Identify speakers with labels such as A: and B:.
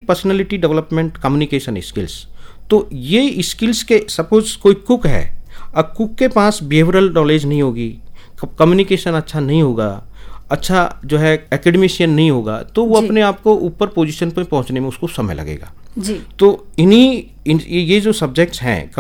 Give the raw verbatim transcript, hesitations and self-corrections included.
A: Personality development, communication skills. तो ये skills के, सपोज कोई कुक है, अब कुक के पास बिहेवियरल नॉलेज नहीं होगी, कम्युनिकेशन अच्छा नहीं होगा, अच्छा जो है एकेडमिशियन नहीं होगा, तो वो अपने आप को ऊपर पोजीशन पर पहुंचने में उसको समय लगेगा।
B: जी।
A: तो इन्हीं इन, ये जो सब्जेक्ट्स हैं